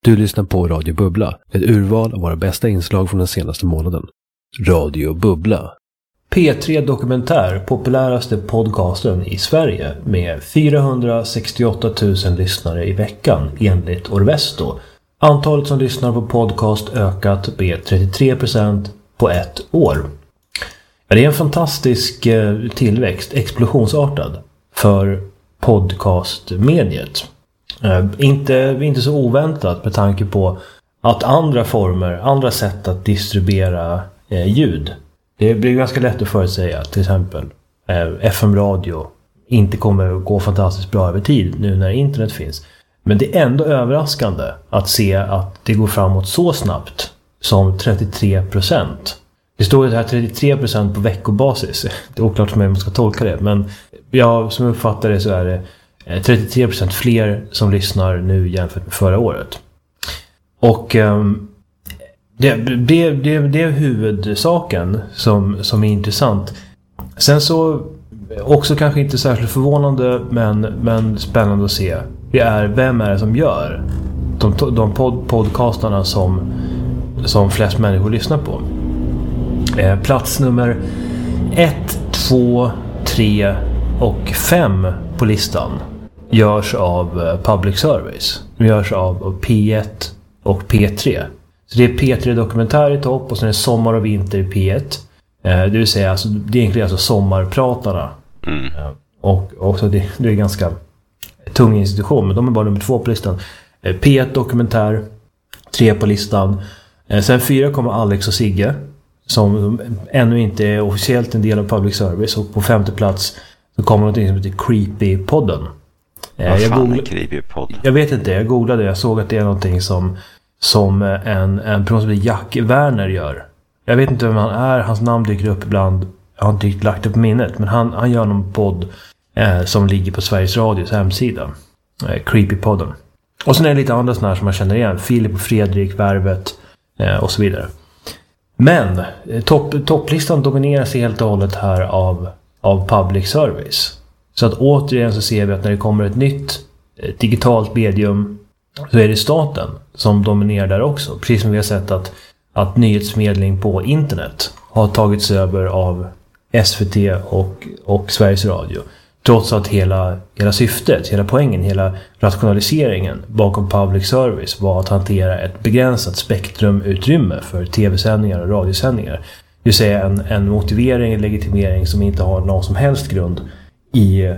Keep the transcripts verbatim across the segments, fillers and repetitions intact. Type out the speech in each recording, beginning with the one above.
Du lyssnar på Radio Bubbla, ett urval av våra bästa inslag från den senaste månaden. Radio Bubbla. P tre Dokumentär, populäraste podcasten i Sverige med fyrahundrasextioåtta tusen lyssnare i veckan enligt Orvesto. Antalet som lyssnar på podcast ökat med trettiotre procent på ett år. Det är en fantastisk tillväxt, explosionsartad för podcastmediet. Inte, inte så oväntat med tanke på att andra former, andra sätt att distribuera eh, ljud. Det blir ganska lätt att förutsäga att till exempel eh, F M-radio inte kommer att gå fantastiskt bra över tid nu när internet finns. Men det är ändå överraskande att se att det går framåt så snabbt som trettiotre procent. Det står ju här trettiotre procent på veckobasis. Det är oklart för mig om man ska tolka det. Men ja, som jag uppfattar det så är det trettiotre procent fler som lyssnar nu jämfört med förra året. Och um, det, det, det, det är huvudsaken som, som är intressant. Sen så, också kanske inte särskilt förvånande, men, men spännande att se. Det är, vem är det som gör de, de pod, podcastarna som, som flest människor lyssnar på. Eh, plats nummer ett, två, tre och fem på listan görs av public service. De görs av P ett och P tre. Så det är P tre Dokumentär i topp och sen är Sommar och vinter i P ett. Det vill säga, alltså, det är egentligen alltså sommarpratarna. Mm. Och, och så det, det är ganska tung institution, men de är bara nummer två på listan. P ett Dokumentär, tre på listan. Sen fyra kommer Alex och Sigge, som ännu inte är officiellt en del av public service. Och på femte plats så kommer något som heter Creepy-podden. Vad fan googl- är Creepy-podden? Jag vet inte, jag googlade, jag såg att det är någonting som, som en, en person som heter Jack Werner gör. Jag vet inte vem han är, hans namn dyker upp ibland. Jag har inte riktigt lagt det på minnet, men han, han gör någon podd eh, som ligger på Sveriges Radios hemsida. Eh, Creepy-podden. Och sen är det lite andra sådana här som man känner igen. Filip och Fredrik, Värvet eh, och så vidare. Men eh, topp, topplistan domineras helt och hållet här av, av public service. Så att återigen så ser vi att när det kommer ett nytt eh, digitalt medium så är det staten som dominerar där också. Precis som vi har sett att, att nyhetsförmedling på internet har tagits över av S V T och, och Sveriges Radio. Trots att hela, hela syftet, hela poängen, hela rationaliseringen bakom public service var att hantera ett begränsat spektrumutrymme för tv-sändningar och radiosändningar. Det vill säga en, en motivering, en legitimering som inte har någon som helst grund i,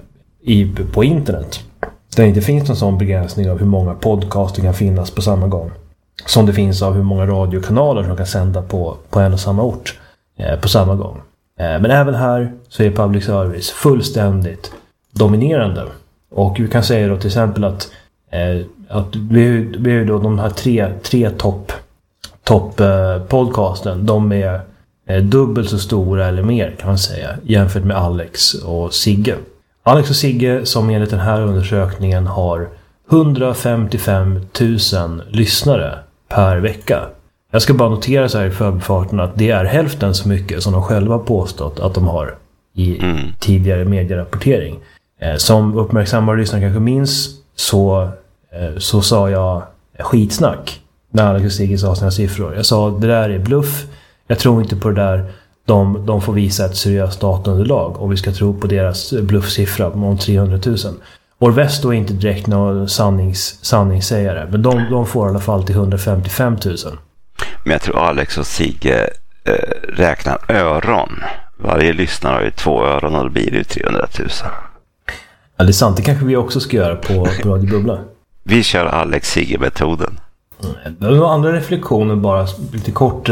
i, på internet. Där det inte finns någon sån begränsning av hur många podcaster kan finnas på samma gång. Som det finns av hur många radiokanaler som kan sända på, på en och samma ort eh, på samma gång. Eh, men även här så är public service fullständigt dominerande. Och vi kan säga då till exempel att, eh, att vi, vi är då de här tre, tre topp top, eh, podcasten, de är eh, dubbelt så stora eller mer kan man säga jämfört med Alex och Sigge. Alex och Sigge som enligt den här undersökningen har hundrafemtiofem tusen lyssnare per vecka. Jag ska bara notera så här i förbifarten att det är hälften så mycket som de själva påstått att de har i mm. tidigare medierapportering. Eh, som uppmärksammade lyssnare kanske minns så, eh, så sa jag skitsnack när Alex och Sigge sa sina siffror. Jag sa det där är bluff, jag tror inte på det där. De, de får visa ett seriöst dataunderlag och vi ska tro på deras bluffsiffra om trehundratusen. Orvesto är inte direkt någon sannings, sanningssägare, men de, de får i alla fall till hundrafemtiofem tusen. Men jag tror Alex och Sigge eh, räknar öron. Varje lyssnare har ju två öron och då blir det ju trehundratusen. Ja, det är sant. Det kanske vi också ska göra på, på Radio Bubbla. Vi kör Alex Sigge-metoden. Mm. Det var andra reflektioner bara lite kort.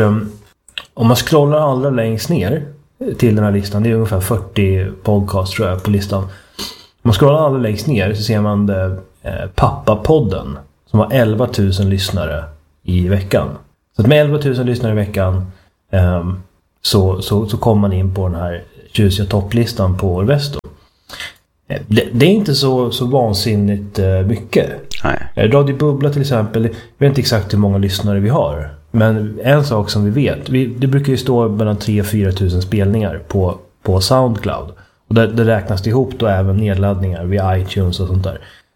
Om man scrollar allra längst ner till den här listan, det är ungefär fyrtio podcast tror jag på listan. Om man scrollar allra längst ner så ser man det, eh, Pappa-podden som har elva tusen lyssnare i veckan. Så att med elva tusen lyssnare i veckan eh, så, så, så kommer man in på den här tjusiga topplistan på Orvesto. Eh, det, det är inte så, så vansinnigt eh, mycket. Nej. Radio Bubbla till exempel, jag vet inte exakt hur många lyssnare vi har. Men en sak som vi vet, vi, det brukar ju stå mellan tre till fyra tusen spelningar på, på Soundcloud. Och där, där räknas det ihop då även nedladdningar via iTunes och sånt där.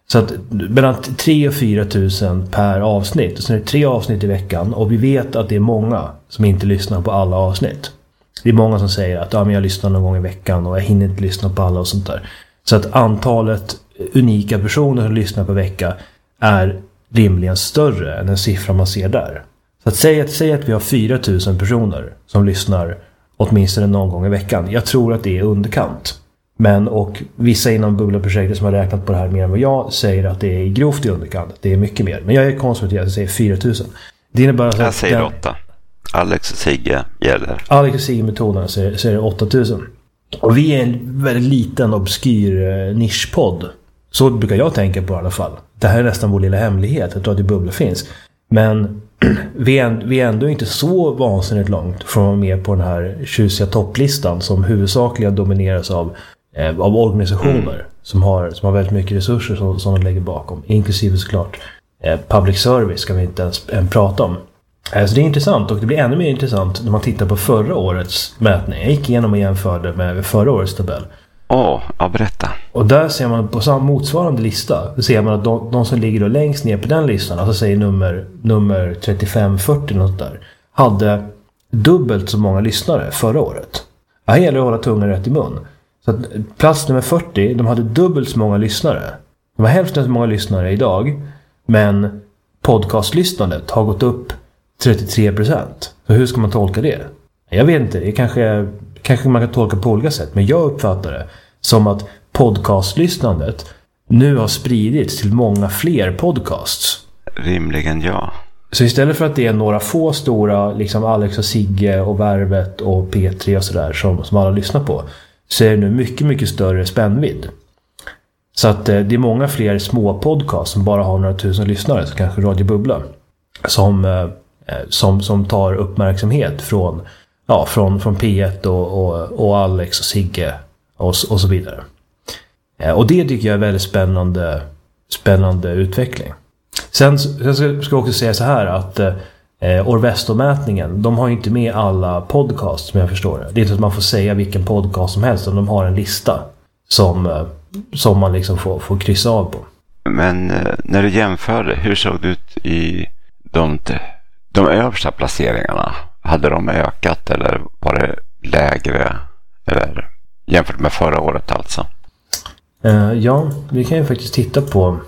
Så att mellan tre och fyra tusen per avsnitt. Och sen är det tre avsnitt i veckan. Och vi vet att det är många som inte lyssnar på alla avsnitt. Det är många som säger att ja, men jag lyssnar någon gång i veckan och jag hinner inte lyssna på alla och sånt där. Så att antalet unika personer som lyssnar per vecka är rimligen större än den siffra man ser där. Så att säga, att säga att vi har fyra tusen personer som lyssnar åtminstone någon gång i veckan. Jag tror att det är underkant. Men och vissa inom Bubbla-projektet som har räknat på det här mer än vad jag säger att det är grovt i underkant. Det är mycket mer. Men jag är konservativ att säga fyra tusen. Det innebär att jag säger den, åtta. Alex och Sigge gäller. Alex och Sigge-metoderna säger, säger åtta tusen. Och vi är en väldigt liten, obskyr eh, nischpodd. Så brukar jag tänka på i alla fall. Det här är nästan vår lilla hemlighet, att Radio Bubbla finns. Men vi är, vi är ändå inte så vansinnigt långt från att vara med på den här tjusiga topplistan som huvudsakligen domineras av, eh, av organisationer mm. som, har, som har väldigt mycket resurser som, som de lägger bakom. Inklusive såklart eh, public service ska vi inte ens eh, prata om. Så det är intressant, och det blir ännu mer intressant när man tittar på förra årets mätning. Jag gick igenom och jämförde med förra årets tabell. Åh, oh, ja, berätta. Och där ser man på samma motsvarande lista, så ser man att de, de som ligger då längst ner på den listan, alltså säger nummer, nummer trettiofem fyrtio något där, hade dubbelt så många lyssnare förra året. Här gäller det att hålla tungan rätt i mun. Så att plats nummer fyrtio, de hade dubbelt så många lyssnare. De har hälften så många lyssnare idag, men podcastlyssnandet har gått upp trettiotre procent. Så hur ska man tolka det? Jag vet inte, det kanske, kanske man kan tolka på olika sätt, men jag uppfattar det som att podcastlyssnandet nu har spridits till många fler podcasts. Rimligen ja. Så istället för att det är några få stora, liksom Alex och Sigge och Värvet och P tre och sådär som, som alla lyssnar på, så är det nu mycket, mycket större spännvidd. Så att eh, det är många fler små podcasts som bara har några tusen lyssnare, så kanske Radio Bubbla, som... Eh, Som, som tar uppmärksamhet från, ja, från, från P ett och, och, och Alex och Sigge och, och så vidare. Och det tycker jag är väldigt spännande, spännande utveckling. Sen ska jag också säga så här att eh, Orvesto-mätningen, de har inte med alla podcasts som jag förstår det. Det är inte så att man får säga vilken podcast som helst, utan de har en lista som, som man liksom får, får kryssa av på. Men eh, när du jämförde, hur såg det ut i de... De översta placeringarna, hade de ökat eller var det lägre, eller jämfört med förra året alltså? Uh, ja, vi kan ju faktiskt titta på,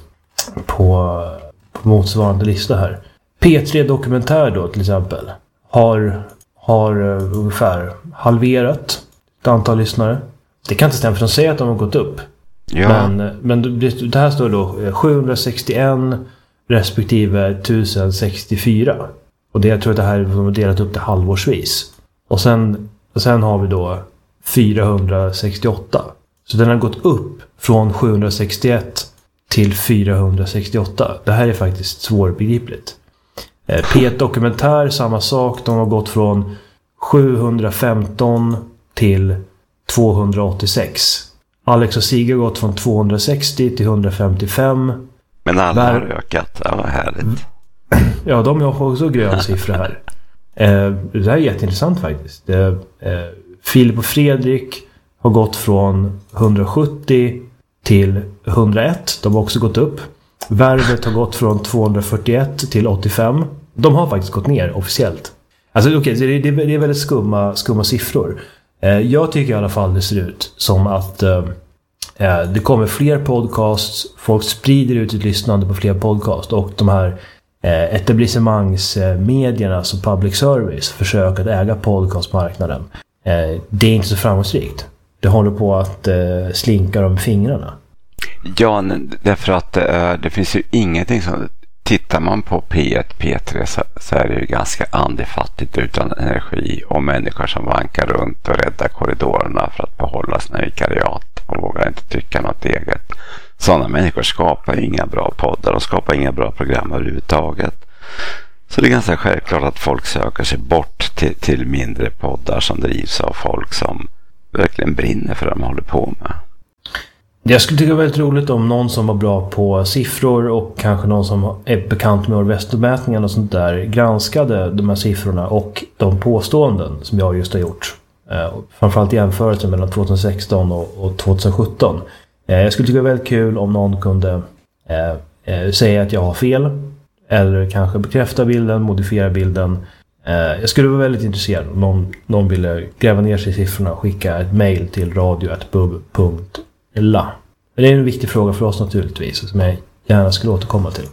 på, på motsvarande lista här. P tre Dokumentär då till exempel har, har uh, ungefär halverat ett antal lyssnare. Det kan inte stämma, för de säger att de har gått upp. Ja. Men, men det, det här står då sjuhundrasextioen respektive tusen-sextiofyra. Och det, jag tror att det här är delat upp till halvårsvis. Och sen, och sen har vi då fyrahundrasextioåtta. Så den har gått upp från sjuhundrasextioett till fyrahundrasextioåtta. Det här är faktiskt svårbegripligt. Eh, P ett Dokumentär, samma sak. De har gått från sjuhundrafemton till tvåhundraåttiosex. Alex och Sigge har gått från tvåhundrasextio till hundrafemtiofem. Men alla Där... har ökat, ja, vad härligt. Ja, de har också grön siffra här. Eh, det här är jätteintressant faktiskt. Eh, eh, Filip och Fredrik har gått från hundrasjuttio till hundraett. De har också gått upp. Värvet har gått från tvåhundrafyrtioett till åttiofem. De har faktiskt gått ner officiellt. Alltså okej, okay, det, det är väldigt skumma, skumma siffror. Eh, jag tycker i alla fall det ser ut som att eh, det kommer fler podcasts. Folk sprider ut ett lyssnande på fler podcasts. Och de här etablissemangsmedierna, alltså public service, försöker att äga podcastmarknaden. Det är inte så framgångsrikt. Det håller på att slinka dem med fingrarna. Ja, därför att det finns ju ingenting som... Tittar man på P ett, P tre så, så är det ju ganska andefattigt utan energi och människor som vankar runt och räddar korridorerna för att behålla sina vikariat och vågar inte tycka något eget. Sådana människor skapar inga bra poddar och skapar inga bra program överhuvudtaget. Så det är ganska självklart att folk söker sig bort till, till mindre poddar som drivs av folk som verkligen brinner för det de håller på med. Jag skulle tycka det var väldigt roligt om någon som var bra på siffror och kanske någon som är bekant med Orvesto-mätningen och sånt där granskade de här siffrorna och de påståenden som jag just har gjort. Eh, framförallt jämförelse mellan tjugohundrasexton och, och tjugosjutton. Eh, jag skulle tycka det var väldigt kul om någon kunde eh, eh, säga att jag har fel. Eller kanske bekräfta bilden, modifiera bilden. Eh, jag skulle vara väldigt intresserad om någon, någon ville gräva ner sig i siffrorna och skicka ett mail till radio at bub punkt l a. Det är en viktig fråga för oss naturligtvis, som jag gärna skulle återkomma till.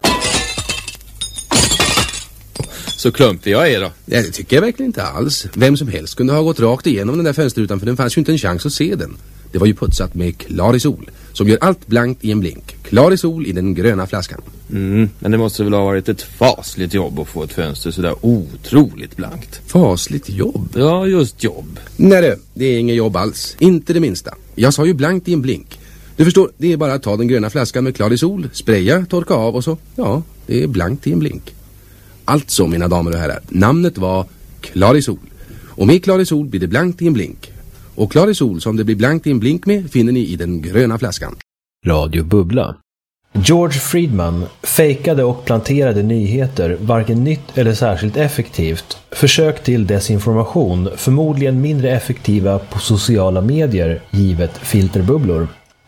Så klumpig jag är då? Ja, det tycker jag verkligen inte alls. Vem som helst kunde ha gått rakt igenom den där fönsterrutan, för den fanns ju inte en chans att se den. Det var ju putsat med Clarisol, som gör allt blankt i en blink. Clarisol i den gröna flaskan. Mm, men det måste väl ha varit ett fasligt jobb att få ett fönster sådär otroligt blankt. Fasligt jobb? Ja, just jobb. Nej, det är inget jobb alls. Inte det minsta. Jag sa ju blankt i en blink. Du förstår, det är bara att ta den gröna flaskan med Clarisol, spraya, torka av och så. Ja, det är blankt i en blink. Alltså, mina damer och herrar, namnet var Clarisol. Och med Clarisol blir det blankt i en blink. Och Clarisol som det blir blankt i en blink med finner ni i den gröna flaskan. Radio Bubbla. George Friedman fejkade och planterade nyheter, varken nytt eller särskilt effektivt. Försök till desinformation, förmodligen mindre effektiva på sociala medier, givet filterbubblor.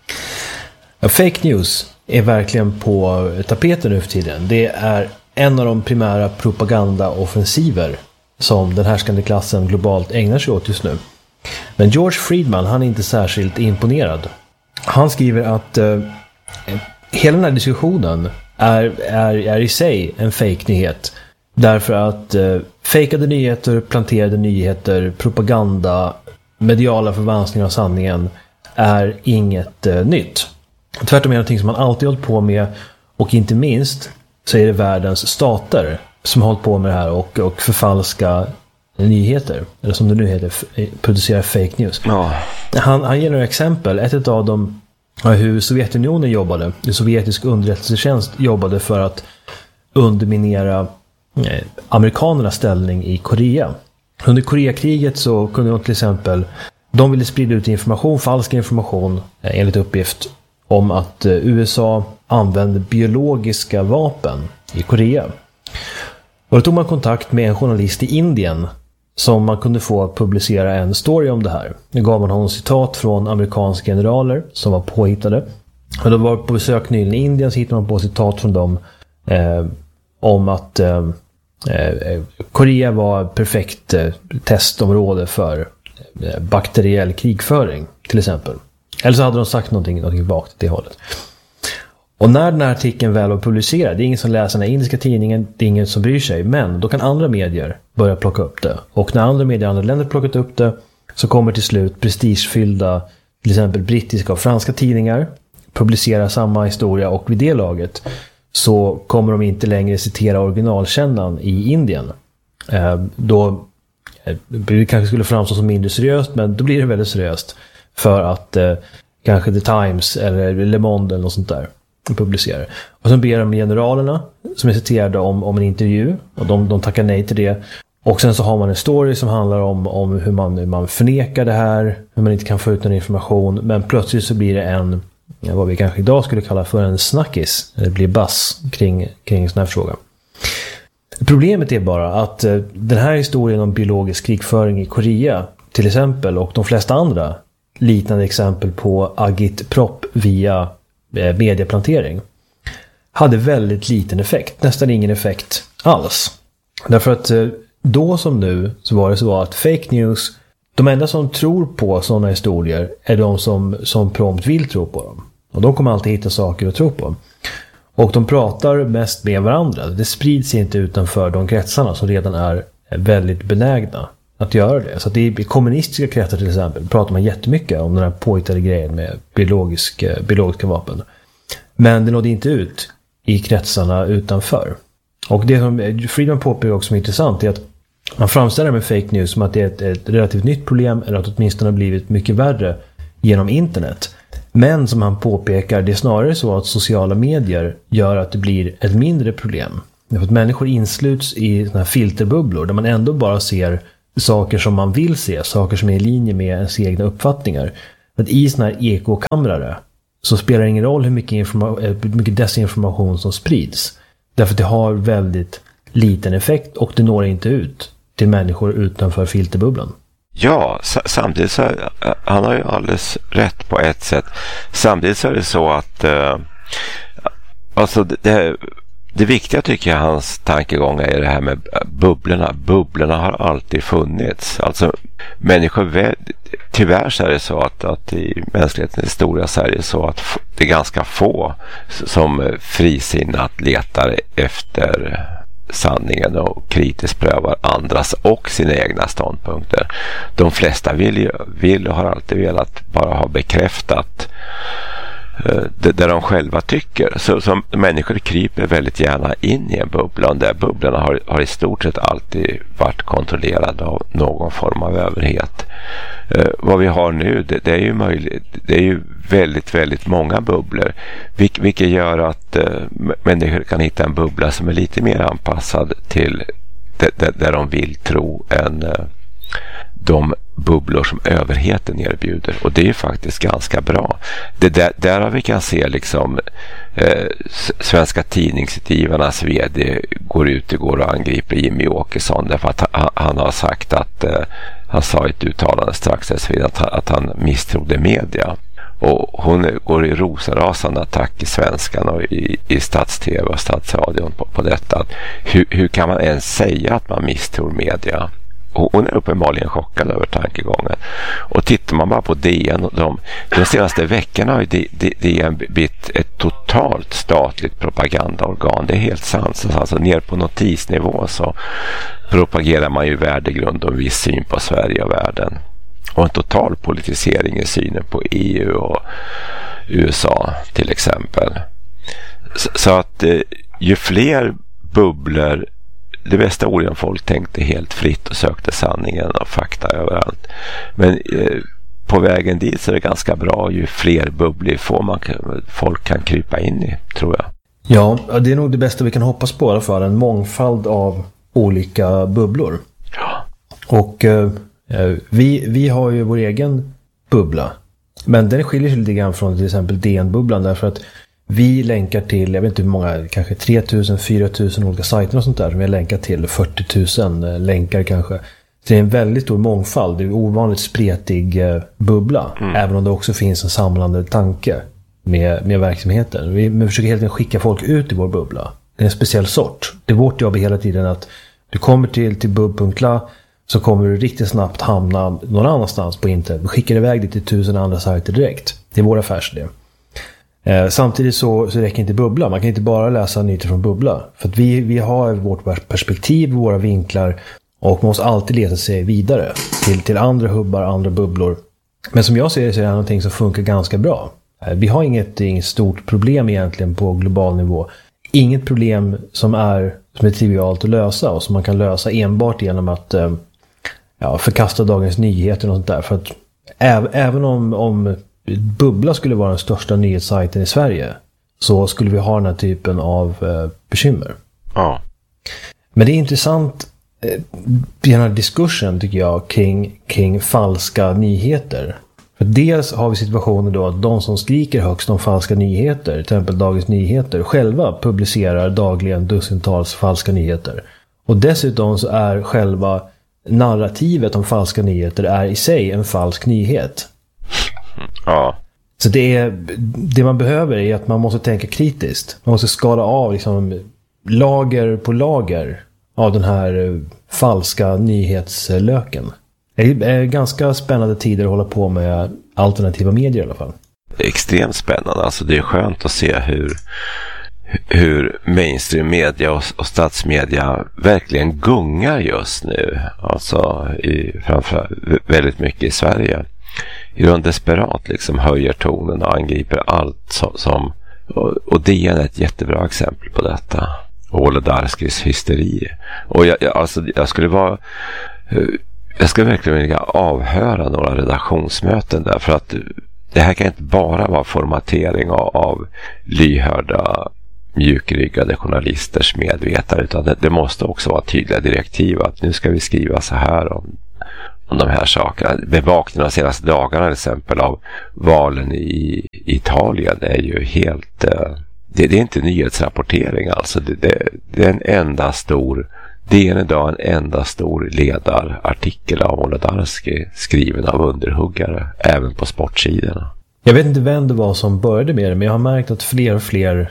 Ja, fake news är verkligen på tapeten nu för tiden. Det är en av de primära propagandaoffensiver som den härskande klassen globalt ägnar sig åt just nu. Men George Friedman, han är inte särskilt imponerad. Han skriver att eh, hela den här diskussionen är, är, är i sig en fake-nyhet. Därför att eh, fejkade nyheter, planterade nyheter, propaganda, mediala förvanskningar av sanningen är inget eh, nytt. Tvärtom är det någonting som man alltid hållit på med, och inte minst så är det världens stater som har hållit på med det här och, och förfalska nyheter, eller som det nu heter, f- producera fake news. Ja. Han, han ger några exempel. Ett av dem är hur Sovjetunionen jobbade. Den sovjetiska underrättelsetjänst jobbade för att underminera eh, amerikanernas ställning i Korea. Under Koreakriget så kunde de till exempel, de ville sprida ut information, falsk information, eh, enligt uppgift, om att eh, U S A använde biologiska vapen i Korea. Och då tog man kontakt med en journalist i Indien som man kunde få publicera en story om det här. Nu gav man honom citat från amerikanska generaler som var påhittade. Och då var på besök nyligen i Indien, så hittade man på citat från dem eh, om att eh, eh, Korea var ett perfekt eh, testområde för eh, bakteriell krigföring till exempel. Eller så hade de sagt någonting, någonting vagt åt det hållet. Och när den här artikeln väl var publicerad, det är ingen som läser den här indiska tidningen, det är ingen som bryr sig, men då kan andra medier börja plocka upp det. Och när andra medier i andra länder plockat upp det, så kommer till slut prestigefyllda, till exempel brittiska och franska tidningar publicera samma historia, och vid det laget så kommer de inte längre citera originalkällan i Indien. Eh, då eh, det kanske skulle framstå som mindre seriöst, men då blir det väldigt seriöst för att eh, kanske The Times eller Le Monde eller något sånt där publicerar. Och så ber de generalerna som är citerade om, om en intervju, och de, de tackar nej till det. Och sen så har man en story som handlar om, om hur, man, hur man förnekar det här, hur man inte kan få ut någon information, men plötsligt så blir det en, ja, vad vi kanske idag skulle kalla för en snackis, det blir buzz kring, kring en sån här fråga. Problemet är bara att eh, den här historien om biologisk krigföring i Korea till exempel, och de flesta andra liknande exempel på agitprop via eh, medieplantering, hade väldigt liten effekt, nästan ingen effekt alls. Därför att eh, då som nu så var det så att fake news, de enda som tror på sådana historier är de som, som prompt vill tro på dem. Och de kommer alltid hitta saker att tro på. Och de pratar mest med varandra. Det sprids inte utanför de kretsarna som redan är väldigt benägna att göra det. Så att i kommunistiska kretsar till exempel pratar man jättemycket om den här påhittade grejen med biologisk, biologiska vapen. Men det nådde inte ut i kretsarna utanför. Och det som Friedman påpekar också som är intressant är att man framställer med fake news som att det är ett, ett relativt nytt problem, eller att det åtminstone har blivit mycket värre genom internet. Men som han påpekar, det är snarare så att sociala medier gör att det blir ett mindre problem. Därför att människor insluts i såna här filterbubblor där man ändå bara ser saker som man vill se, saker som är i linje med ens egna uppfattningar. Att i såna här ekokamrare så spelar det ingen roll hur mycket, informa- hur mycket desinformation som sprids. Därför att det har väldigt liten effekt och det når inte ut till människor utanför filterbubblan. Ja, samtidigt så han har ju alldeles rätt på ett sätt. Samtidigt så är det så att uh, Alltså det, det, det viktiga tycker jag hans tankegångar är det här med bubblorna. Bubblorna har alltid funnits. Alltså människor, tyvärr så är det så att, att i mänsklighetens historia så är det så att det är ganska få som frisinnat letar efter sanningen och kritiskt prövar andras och sina egna ståndpunkter. De flesta vill, ju, vill och har alltid velat bara ha bekräftat det där de själva tycker. Så, så människor kryper väldigt gärna in i en bubbla, och där bubblorna har, har i stort sett alltid varit kontrollerade av någon form av överhet. Eh, vad vi har nu, det, det är ju möjligt, det är ju väldigt, väldigt många bubblor, vilk, vilket gör att eh, människor kan hitta en bubbla som är lite mer anpassad till det, det, där de vill tro än eh, de bubblor som överheten erbjuder, och det är ju faktiskt ganska bra. Det där, där har vi kan se liksom eh, Svenska Tidningsutgivarnas vd går ut igår och angriper Jimmy Åkesson därför att han, han har sagt att eh, han sa i ett uttalande strax efter att, att han misstrodde media, och hon går i rosarasande attack i Svenskan och i, i Stats-T V och Statsradion på, på detta. Hur, hur kan man ens säga att man misstror media? Hon är uppenbarligen chockad över tankegången. Och tittar man bara på D N, de, de senaste veckorna har ju D N blivit ett totalt statligt propagandaorgan. Det är helt sant. Alltså ner på notisnivå så propagerar man ju värdegrund och en viss syn på Sverige och världen. Och en total politisering i synen på E U och U S A till exempel. Så, så att eh, ju fler bubblor, det bästa ordet folk tänkte helt fritt och sökte sanningen och fakta överallt. Men eh, på vägen dit så är det ganska bra ju fler bubblor får man, folk kan krypa in i, tror jag. Ja, det är nog det bästa vi kan hoppas på i alla fall. En mångfald av olika bubblor. Ja. Och eh, vi, vi har ju vår egen bubbla. Men den skiljer sig lite grann från till exempel D N-bubblan, därför att vi länkar till, jag vet inte hur många, kanske tre tusen, fyra tusen olika sajter och sånt där som vi länkar till, fyrtio tusen länkar kanske. Så det är en väldigt stor mångfald, det är en ovanligt spretig eh, bubbla, mm. även om det också finns en samlande tanke med, med verksamheten. Vi, vi försöker helt enkelt skicka folk ut i vår bubbla. Det är en speciell sort. Det är vårt jobb hela tiden att du kommer till, till bub punkt l a så kommer du riktigt snabbt hamna någon annanstans på internet. Vi skickar iväg det till tusen andra sajter direkt. Det är vår affärsidé. Eh, samtidigt så, så räcker inte bubbla. Man kan inte bara läsa nyheter från bubbla. För att vi, vi har vårt perspektiv, våra vinklar, och man måste alltid leta sig vidare till, till andra hubbar, andra bubblor. Men som jag ser det så är det någonting som funkar ganska bra. Eh, vi har inget, inget stort problem egentligen på global nivå. Inget problem som är, som är trivialt att lösa och som man kan lösa enbart genom att eh, ja, förkasta Dagens Nyheter och sånt där. För att äv, även om, om Bubbla skulle vara den största nyhetssajten i Sverige, så skulle vi ha den här typen av eh, bekymmer. Ja. Men det är intressant eh, i den här diskursen tycker jag kring, kring falska nyheter. För dels har vi situationer då att de som skriker högst om falska nyheter, till exempel Dagens Nyheter, själva publicerar dagligen dussintals falska nyheter. Och dessutom så är själva narrativet om falska nyheter är i sig en falsk nyhet. Ja. Så det, är, det man behöver är att man måste tänka kritiskt. Man måste skala av liksom lager på lager av den här falska nyhetslöken. Det är ganska spännande tider att hålla på med alternativa medier i alla fall. Det är extremt spännande. Alltså det är skönt att se hur, hur mainstream media och, och statsmedia verkligen gungar just nu. Alltså i, framförallt väldigt mycket i Sverige. I de desperat liksom höjer tonen och angriper allt som, som och, och D N är ett jättebra exempel på detta. Wolodarskis hysteri. Och jag, jag, alltså, jag skulle vara jag skulle verkligen vilja avhöra några redaktionsmöten där, för att det här kan inte bara vara formatering av, av lyhörda mjukryggade journalisters medvetare, utan det, det måste också vara tydliga direktiv att nu ska vi skriva så här om om de här sakerna. Bevakningen de senaste dagarna till exempel av valen i Italien är ju helt eh, det, det är inte nyhetsrapportering alltså. Det, det, det är en enda stor det är idag en enda stor ledarartikel av Wolodarski skriven av underhuggare även på sportsidorna. Jag vet inte vem det var som började med det, men jag har märkt att fler och fler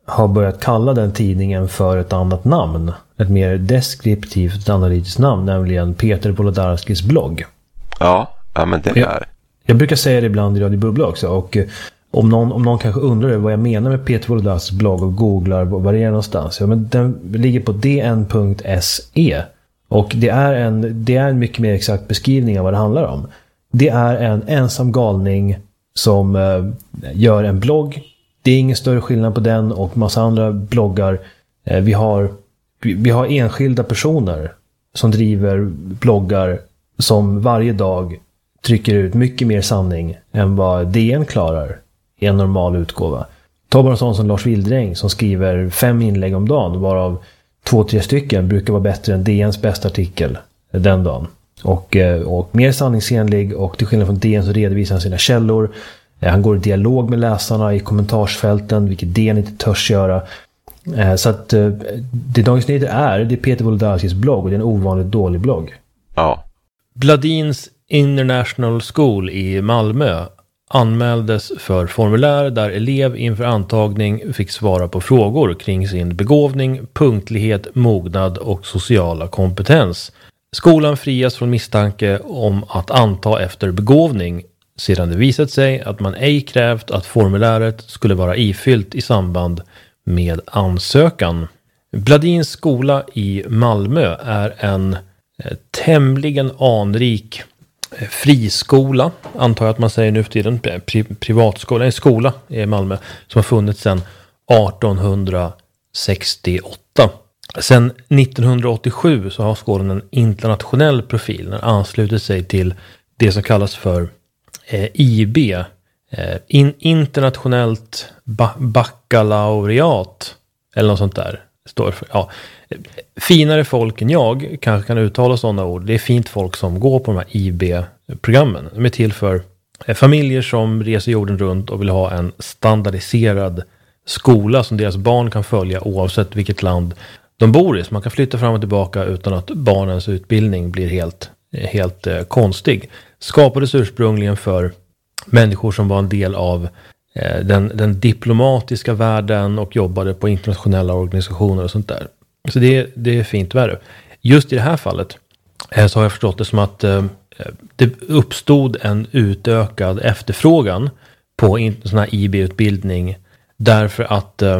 har börjat kalla den tidningen för ett annat namn. Ett mer deskriptivt analytiskt namn, nämligen Peter Wolodarskis blogg. Ja, ja men det är... Jag, jag brukar säga det ibland i Radio Bubbla också, och om någon, om någon kanske undrar vad jag menar med Peter Wolodarskis blogg och googlar var det är någonstans. Ja, men den ligger på d n punkt s e och det är, en, det är en mycket mer exakt beskrivning av vad det handlar om. Det är en ensam galning som eh, gör en blogg. Det är ingen större skillnad på den och massa andra bloggar. Eh, vi, har, vi, vi har enskilda personer som driver bloggar som varje dag trycker ut mycket mer sanning än vad D N klarar i en normal utgåva. Ta bara en sån som Lars Wildräng som skriver fem inlägg om dagen, varav två, tre stycken brukar vara bättre än D N:s bästa artikel den dagen. Och, och mer sanningsenlig, och till skillnad från D N så redovisar han sina källor. Han går i dialog med läsarna i kommentarsfälten, vilket D N inte törs göra. Så att det Dagens Nyheter är, det är Peter Wolodarskis blogg, och det är en ovanligt dålig blogg. Ja. Bladins International School i Malmö anmäldes för formulär där elev inför antagning fick svara på frågor kring sin begåvning, punktlighet, mognad och sociala kompetens. Skolan frias från misstanke om att anta efter begåvning sedan det visat sig att man ej krävt att formuläret skulle vara ifyllt i samband med ansökan. Bladins skola i Malmö är en tämligen anrik friskola, antar jag att man säger nu för tiden, pri- privatskola, en skola i Malmö som har funnits sedan arton sextioåtta. Sen nittonhundraåttiosju så har skolan en internationell profil. Den ansluter sig till det som kallas för eh, I B, eh, in, internationellt ba- baccalaureat eller något sånt där. Står för, ja. Finare folk än jag kanske kan uttala sådana ord. Det är fint folk som går på de här I B-programmen. De är till för familjer som reser jorden runt och vill ha en standardiserad skola som deras barn kan följa oavsett vilket land de bor i. Så man kan flytta fram och tillbaka utan att barnens utbildning blir helt, helt eh, konstig. Skapades ursprungligen för människor som var en del av eh, den, den diplomatiska världen och jobbade på internationella organisationer och sånt där. Så det, det är fint värre. Just i det här fallet eh, så har jag förstått det som att eh, det uppstod en utökad efterfrågan på en sån här I B-utbildning därför att eh,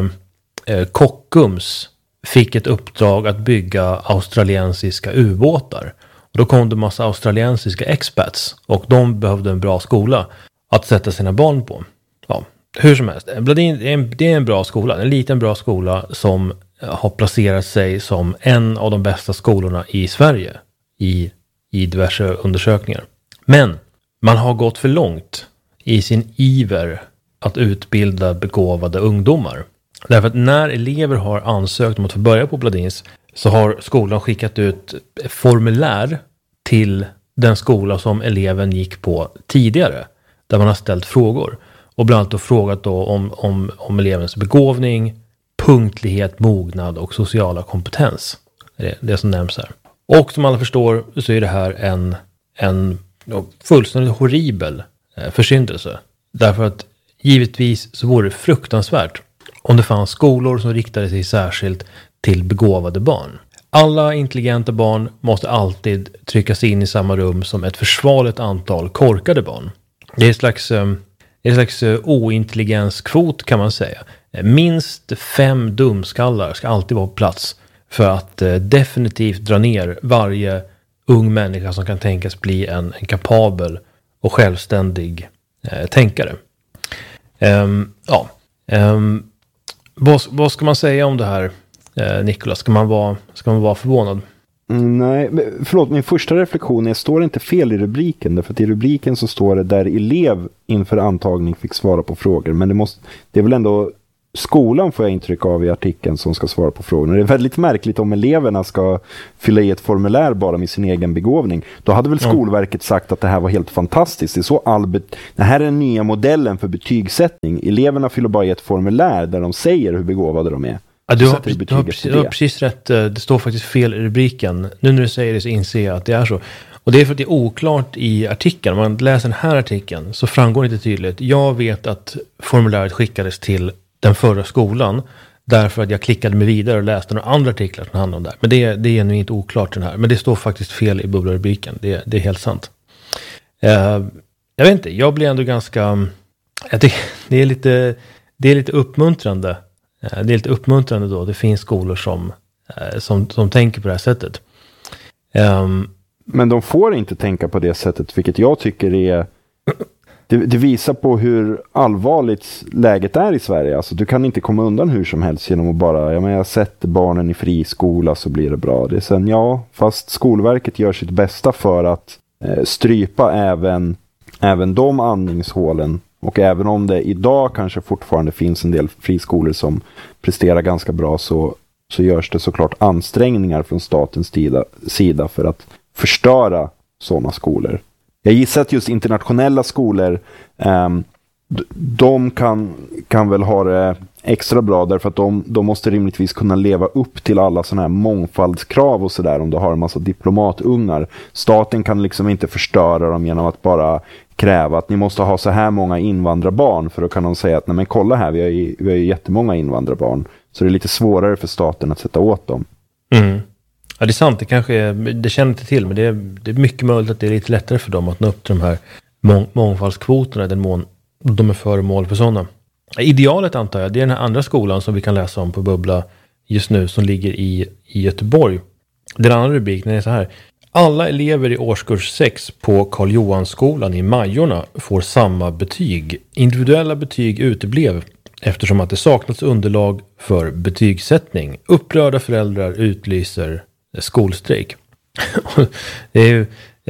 Kockums fick ett uppdrag att bygga australiensiska ubåtar. Och då kom det en massa australiensiska expats och de behövde en bra skola att sätta sina barn på. Ja, hur som helst. Bladin, det, är en, det är en bra skola, en liten bra skola som har placerat sig som en av de bästa skolorna i Sverige i, i diverse undersökningar. Men man har gått för långt i sin iver att utbilda begåvade ungdomar. Därför att när elever har ansökt om att få börja på Bladins så har skolan skickat ut formulär till den skola som eleven gick på tidigare. Där man har ställt frågor. Och bland annat då frågat då om, om, om elevens begåvning, punktlighet, mognad och sociala kompetens. Det är det som nämns här. Och som alla förstår så är det här en, en fullständigt horribel försyndelse. Därför att givetvis så vore det fruktansvärt om det fanns skolor som riktade sig särskilt till begåvade barn. Alla intelligenta barn måste alltid tryckas in i samma rum som ett försvarligt antal korkade barn. Det är en slags, en slags ointelligenskvot kan man säga. Minst fem dumskallar ska alltid vara på plats för att definitivt dra ner varje ung människa som kan tänkas bli en, en kapabel och självständig eh, tänkare. Um, ja, um, vad, vad ska man säga om det här, eh, Nicolas? Ska man vara, ska man vara förvånad? Mm, nej, förlåt, min första reflektion är, står det inte fel i rubriken? Därför att i rubriken så står det där elev inför antagning fick svara på frågor. Men det, måste, det är väl ändå skolan, får jag intryck av i artikeln, som ska svara på frågorna. Det är väldigt märkligt om eleverna ska fylla i ett formulär bara med sin egen begåvning. Då hade väl Skolverket sagt att det här var helt fantastiskt. Det är så Albert, det här är den nya modellen för betygssättning. Eleverna fyller bara i ett formulär där de säger hur begåvade de är. Ja, du, har, du, har precis, du har precis rätt. Det står faktiskt fel i rubriken. Nu när du säger det så inser jag att det är så. Och det är för att det är oklart i artikeln. Om man läser den här artikeln så framgår det inte tydligt. Jag vet att formuläret skickades till den förra skolan Därför att jag klickade mig vidare och läste några andra artiklar som handlar om det här. Men det, det är nu inte oklart den här. Men det står faktiskt fel i bubblarubriken. Det, det är helt sant. Uh, jag vet inte, jag blir ändå ganska... Jag tycker, det, är lite, det är lite uppmuntrande. Uh, det är lite uppmuntrande då. Det finns skolor som, uh, som, som tänker på det här sättet. Um, Men de får inte tänka på det sättet, vilket jag tycker är... Det, det visar på hur allvarligt läget är i Sverige. Alltså, du kan inte komma undan hur som helst genom att bara, ja men jag sätter barnen i friskola så blir det bra. Det är sen, ja, fast Skolverket gör sitt bästa för att eh, strypa även, även de andningshålen. Och även om det idag kanske fortfarande finns en del friskolor som presterar ganska bra, så, så görs det såklart ansträngningar från statens sida, sida för att förstöra sådana skolor. Jag gissar att just internationella skolor, um, de kan, kan väl ha det extra bra därför att de, de måste rimligtvis kunna leva upp till alla sådana här mångfaldskrav och sådär om du har en massa diplomatungar. Staten kan liksom inte förstöra dem genom att bara kräva att ni måste ha så här många invandrarbarn, för då kan de säga att nej men kolla här, vi har ju, vi har ju jättemånga invandrarbarn. Så det är lite svårare för staten att sätta åt dem. Mm. Ja, det är sant. Det kanske är, det känner inte till, men det är, det är mycket möjligt att det är lite lättare för dem att nå upp till de här mång, mångfaldskvoterna i den mån de är föremål för sådana. Idealet antar jag, det är den här andra skolan som vi kan läsa om på Bubbla just nu som ligger i, i Göteborg. Den andra rubriken är så här. Alla elever i årskurs sex på Karl Johansskolan i Majorna får samma betyg. Individuella betyg uteblev eftersom att det saknats underlag för betygssättning. Upprörda föräldrar utlyser skolstrejk. Det är ju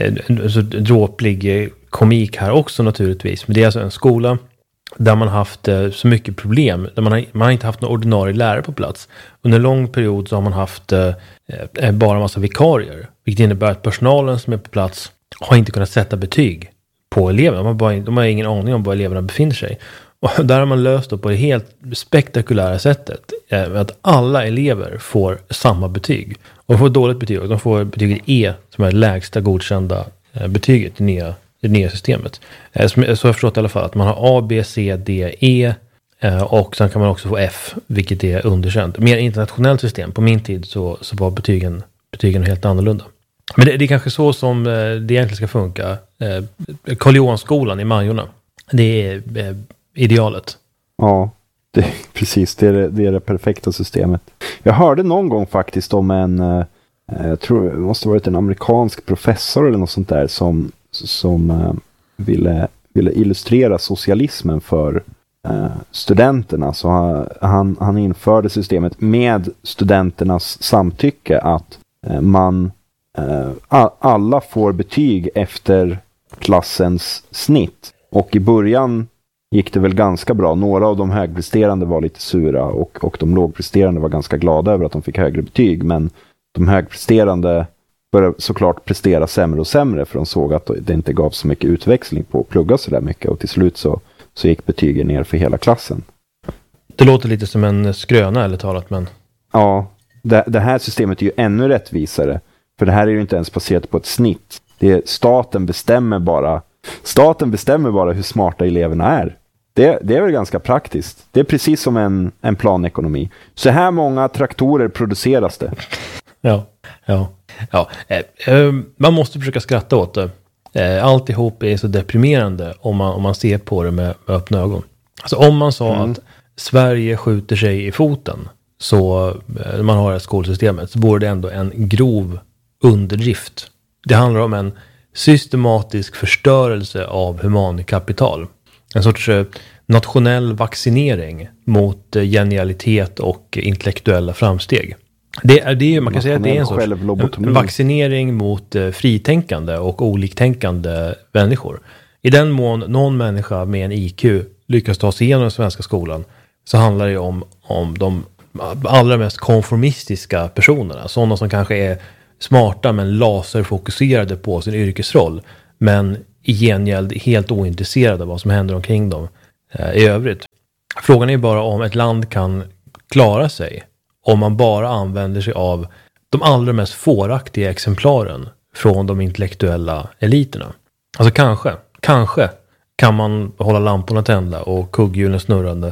en så dråplig komik här också naturligtvis. Men det är alltså en skola där man haft så mycket problem. Där man har, man har inte haft någon ordinarie lärare på plats. Under en lång period så har man haft eh, bara en massa vikarier. Vilket innebär att personalen som är på plats har inte kunnat sätta betyg på eleverna. De har, bara, de har ingen aning om var eleverna befinner sig. Och där har man löst det på det helt spektakulära sättet. Eh, att alla elever får samma betyg. Och de får dåligt betyg. Och de får betyget E som är det lägsta godkända eh, betyget i nya det nya systemet. Så har jag förstått i alla fall att man har A, B, C, D, E och sen kan man också få F, vilket är underkänt. Mer internationellt system. På min tid så, så var betygen, betygen helt annorlunda. Men det, det är kanske så som det egentligen ska funka. Karl Johansskolan i Majorna. Det är idealet. Ja, det, precis. Det är det, det är det perfekta systemet. Jag hörde någon gång faktiskt om en, jag tror det måste ha varit en amerikansk professor eller något sånt där som som uh, ville, ville illustrera socialismen för uh, studenterna. Så han, han, han införde systemet med studenternas samtycke att uh, man uh, a, alla får betyg efter klassens snitt. Och i början gick det väl ganska bra. Några av de högpresterande var lite sura och, och de lågpresterande var ganska glada över att de fick högre betyg. Men de högpresterande började såklart prestera sämre och sämre, för de såg att det inte gav så mycket utväxling på att plugga så där mycket, och till slut så, så gick betygen ner för hela klassen. Det låter lite som en skröna eller talat, men... Ja, det, det här systemet är ju ännu rättvisare, för det här är ju inte ens baserat på ett snitt. Det är, staten bestämmer bara staten bestämmer bara hur smarta eleverna är. Det, det är väl ganska praktiskt. Det är precis som en, en planekonomi. Så här många traktorer produceras det. Ja, ja. Ja, eh, man måste försöka skratta åt det. Eh, alltihop är så deprimerande om man, om man ser på det med, med öppna ögon. Alltså om man sa mm. att Sverige skjuter sig i foten så eh, man har det skolsystemet, så vore det ändå en grov underdrift. Det handlar om en systematisk förstörelse av humankapital. En sorts eh, nationell vaccinering mot eh, genialitet och intellektuella framsteg. Det är det, man kan säga att det är en sorts en vaccinering mot eh, fritänkande och oliktänkande människor. I den mån någon människa med en I Q lyckas ta sig igenom den svenska skolan, så handlar det om, om de allra mest konformistiska personerna. Sådana som kanske är smarta men laserfokuserade på sin yrkesroll, men i gengäld helt ointresserade av vad som händer omkring dem eh, i övrigt. Frågan är bara om ett land kan klara sig om man bara använder sig av de allra mest fåraktiga exemplaren från de intellektuella eliterna. Alltså kanske, kanske kan man hålla lamporna tända och kugghjulen snurrande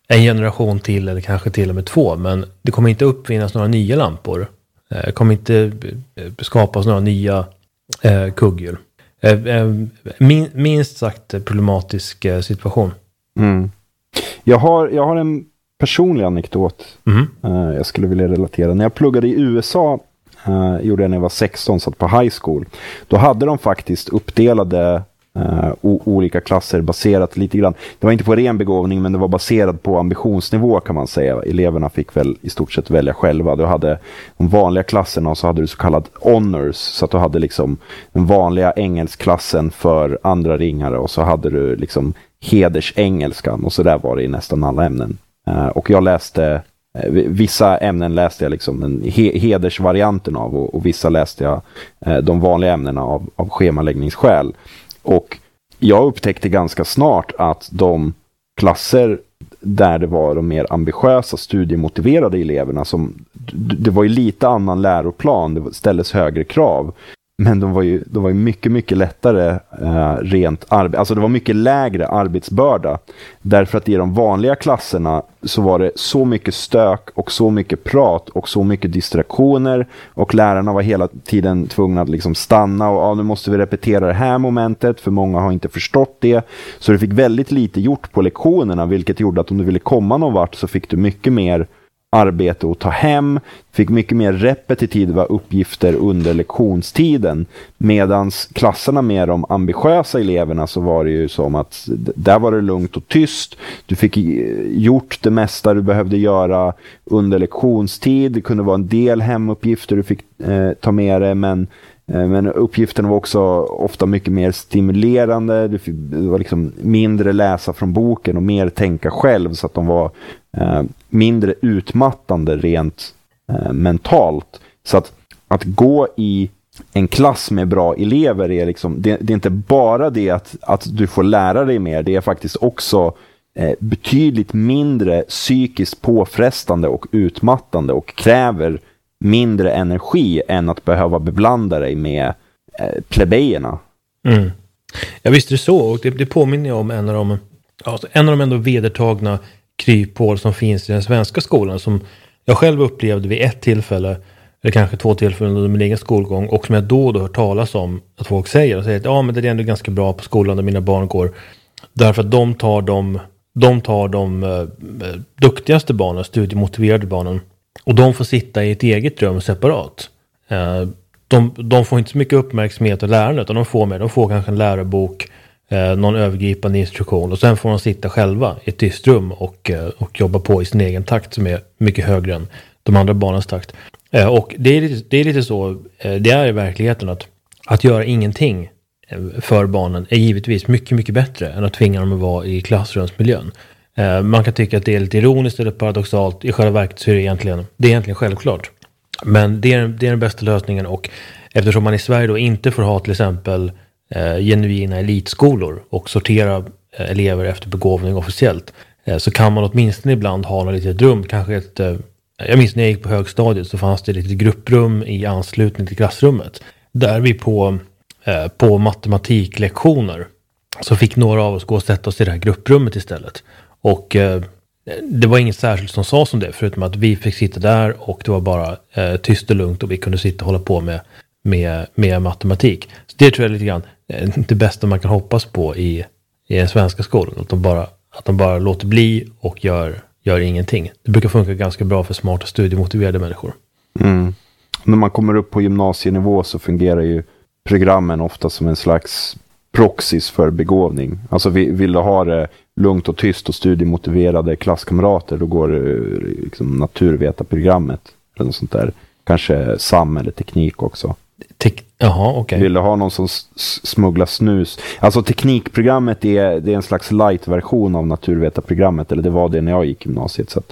en generation till eller kanske till och med två. Men det kommer inte uppfinnas några nya lampor. Det kommer inte skapas några nya eh, kugghjul. Eh, min, minst sagt problematisk eh, situation. Mm. Jag, har, jag har en personlig anekdot Mm. eh, jag skulle vilja relatera. När jag pluggade i U S A eh, gjorde jag när jag var sexton, satt på high school. Då hade de faktiskt uppdelade Uh, o- olika klasser baserat lite grann. Det var inte på ren begåvning, men det var baserat på ambitionsnivå kan man säga. Eleverna fick väl i stort sett välja själva. Du hade de vanliga klasserna och så hade du så kallad honors. Så att du hade liksom den vanliga engelskklassen för andra ringare och så hade du liksom hedersengelskan och så där var det i nästan alla ämnen. Uh, och jag läste uh, vissa ämnen läste jag liksom en he- hedersvarianten av och, och vissa läste jag uh, de vanliga ämnena av, av schemaläggningsskäl. Och jag upptäckte ganska snart att de klasser där det var de mer ambitiösa, studiemotiverade eleverna, som det var ju lite annan läroplan, det ställdes högre krav. Men de var ju, de var ju mycket, mycket lättare eh, rent arbete. Alltså det var mycket lägre arbetsbörda. Därför att i de vanliga klasserna så var det så mycket stök och så mycket prat och så mycket distraktioner. Och lärarna var hela tiden tvungna att liksom stanna och ja, nu måste vi repetera det här momentet för många har inte förstått det. Så du fick väldigt lite gjort på lektionerna, vilket gjorde att om du ville komma någon vart så fick du mycket mer arbete att ta hem, fick mycket mer repetitiva uppgifter under lektionstiden, medans klasserna med de ambitiösa eleverna så var det ju som att där var det lugnt och tyst, du fick gjort det mesta du behövde göra under lektionstid, det kunde vara en del hemuppgifter du fick eh, ta med dig, men Men uppgiften var också ofta mycket mer stimulerande. Det var liksom mindre läsa från boken och mer tänka själv, så att de var eh, mindre utmattande rent eh, mentalt. Så att, att gå i en klass med bra elever är liksom, det, det är inte bara det att, att du får lära dig mer, det är faktiskt också eh, betydligt mindre psykiskt påfrestande och utmattande och kräver mindre energi än att behöva beblanda dig med eh, plebejerna. Mm. Ja, visst är det så. Och det, det påminner om en av de, alltså en av de ändå vedertagna kryphål som finns i den svenska skolan, som jag själv upplevde vid ett tillfälle, eller kanske två tillfällen under min egen skolgång, och som jag då och då hört talas om att folk säger, och säger att ja, men det är ändå ganska bra på skolan där mina barn går, därför att de tar de, de, tar de uh, duktigaste barnen, studiemotiverade barnen, och de får sitta i ett eget rum separat. Uh, de, de får inte så mycket uppmärksamhet av lärarna, utan de får med, de får kanske en lärarbok, uh, någon övergripande instruktion, och sen får de sitta själva i ett tyst rum och, uh, och jobba på i sin egen takt som är mycket högre än de andra barnens takt. Uh, och det är, lite, det är lite så, uh, det är i verkligheten att, att göra ingenting för barnen är givetvis mycket, mycket bättre än att tvinga dem att vara i klassrumsmiljön. Uh, man kan tycka att det är lite ironiskt eller paradoxalt. I själva verket så är det egentligen, det är egentligen självklart. Men det är, det är den bästa lösningen, och eftersom man i Sverige då inte får ha till exempel uh, genuina elitskolor och sortera uh, elever efter begåvning officiellt, uh, så kan man åtminstone ibland ha något litet rum, kanske ett, uh, jag minns när jag gick på högstadiet så fanns det ett litet grupprum i anslutning till klassrummet. Där vi på, uh, på matematiklektioner så fick några av oss gå och sätta oss i det här grupprummet istället. Och eh, det var inget särskilt som sa som det, förutom att vi fick sitta där och det var bara eh, tyst och lugnt och vi kunde sitta och hålla på med, med, med matematik. Så det tror jag är lite grann eh, det bästa man kan hoppas på i, i den svenska skolan. Att de bara, att de bara låter bli och gör, gör ingenting. Det brukar funka ganska bra för smarta studiemotiverade människor. Mm. När man kommer upp på gymnasienivå så fungerar ju programmen ofta som en slags proxys för begåvning. Alltså vill du ha det lugnt och tyst och studiemotiverade klasskamrater, då går det liksom naturvetarprogrammet eller något sånt där. Kanske sam eller teknik också. Te- Jaha, okej. Okay. Vill du ha någon som s- smugglar snus? Alltså teknikprogrammet är, det är en slags light-version av naturvetarprogrammet, eller det var det när jag gick gymnasiet. Så att,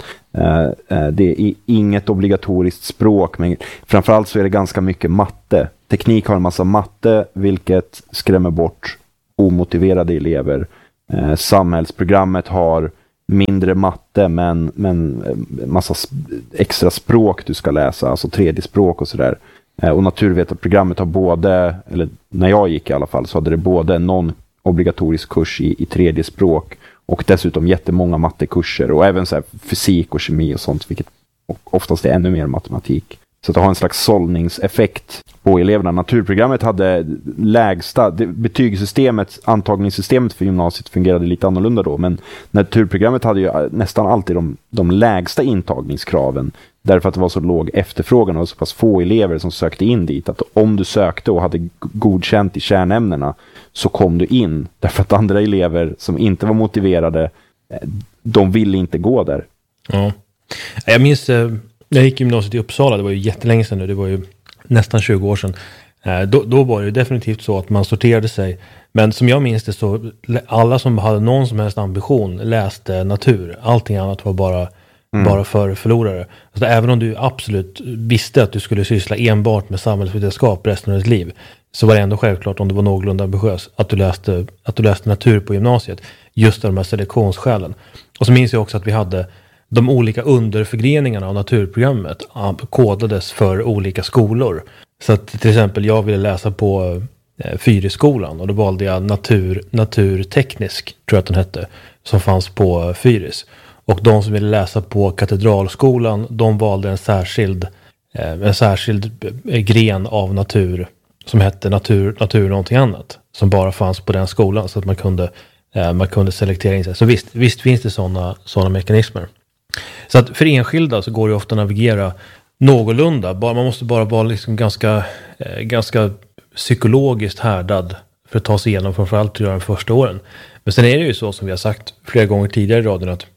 eh, det är inget obligatoriskt språk, men framförallt så är det ganska mycket matte. Teknik har en massa matte, vilket skrämmer bort omotiverade elever. Eh, samhällsprogrammet har mindre matte, men, men massa extra språk du ska läsa, alltså tredje språk och sådär. Eh, och naturvetarprogrammet har både, eller när jag gick i alla fall, så hade det både någon obligatorisk kurs i, i tredje språk Och dessutom jättemånga mattekurser och även så här fysik och kemi och sånt, vilket oftast är ännu mer matematik. Så att det har en slags sållningseffekt på eleverna. Naturprogrammet hade lägsta, det, betygssystemet, antagningssystemet för gymnasiet fungerade lite annorlunda då, men naturprogrammet hade ju nästan alltid de, de lägsta intagningskraven, därför att det var så låg efterfrågan och så pass få elever som sökte in dit, att om du sökte och hade godkänt i kärnämnena så kom du in, därför att andra elever som inte var motiverade, de ville inte gå där. Ja. Jag minns, jag gick i gymnasiet i Uppsala, det var ju jättelänge sedan nu, det var ju nästan tjugo år sedan. Då, då var det ju definitivt så att man sorterade sig. Men som jag minns det så, alla som hade någon som helst ambition läste natur. Allting annat var bara, mm. bara för förlorare. Alltså, även om du absolut visste att du skulle syssla enbart med samhällsvetenskap resten av ditt liv, så var det ändå självklart, om du var någorlunda ambitiös, att du läste, att du läste natur på gymnasiet. Just av de här selektionsskälen. Och så minns jag också att vi hade de olika underförgreningarna av naturprogrammet kodades för olika skolor. Så att till exempel jag ville läsa på eh, Fyrisskolan och då valde jag natur, naturteknisk, tror jag att den hette, som fanns på Fyris. Och de som ville läsa på Katedralskolan, de valde en särskild, eh, en särskild eh, gren av natur som hette natur, natur någonting annat, som bara fanns på den skolan, så att man kunde, eh, man kunde selektera in sig. Så visst, visst finns det sådana sådana mekanismer. Så att för enskilda så går det ofta att navigera någorlunda. Bara, man måste bara vara liksom ganska, eh, ganska psykologiskt härdad för att ta sig igenom, framförallt att göra de första åren. Men sen är det ju så, som vi har sagt flera gånger tidigare i radion, att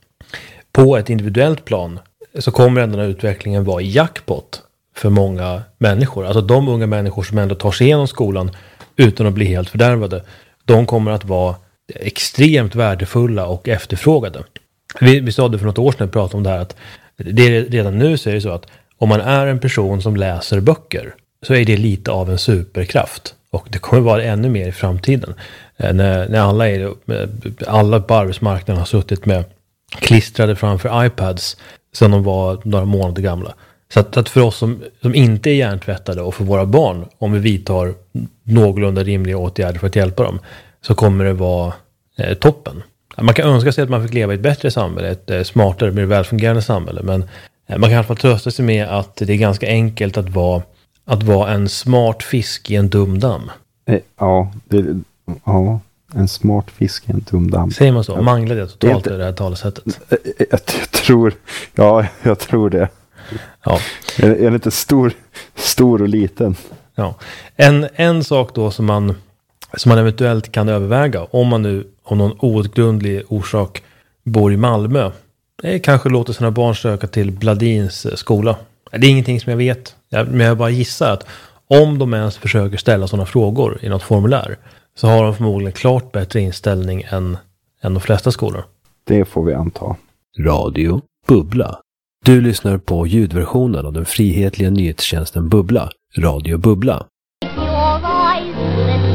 på ett individuellt plan så kommer ändå den här utvecklingen vara jackpot för många människor. Alltså de unga människor som ändå tar sig igenom skolan utan att bli helt fördärvade, de kommer att vara extremt värdefulla och efterfrågade. Vi, vi sa det för något år sedan när vi pratade om det här, att det, redan nu så är det så att om man är en person som läser böcker så är det lite av en superkraft. Och det kommer vara ännu mer i framtiden. Eh, när, när alla, är, alla på arbetsmarknaden har suttit med klistrade framför iPads sedan de var några månader gamla. Så att, att för oss som, som inte är hjärntvättade och för våra barn, om vi vidtar någorlunda rimliga åtgärder för att hjälpa dem, så kommer det vara eh, toppen. Man kan önska sig att man fick leva i ett bättre samhälle, ett eh, smartare, mer välfungerande samhälle, men eh, man kan i alla fall trösta sig med att det är ganska enkelt att vara, att vara en smart fisk i en dum damm. Eh, ja, det, ja, en smart fisk i en dum damm. Säger man så? Ja. Manglar det totalt det, i det här talesättet? Jag, jag, jag tror, ja, jag tror det. Ja. Är, är det inte stor, stor och liten? Ja. En, en sak då som man, som man eventuellt kan överväga, om man nu av någon outgrundlig orsak bor i Malmö, är kanske låter sina barn söka till Bladins skola. Det är ingenting som jag vet, men jag bara gissar att om de ens försöker ställa sådana frågor i något formulär, så har de förmodligen klart bättre inställning än, än de flesta skolor. Det får vi anta. Radio Bubbla. Du lyssnar på ljudversionen av den frihetliga nyhetstjänsten Bubbla. Radio Bubbla. Your voice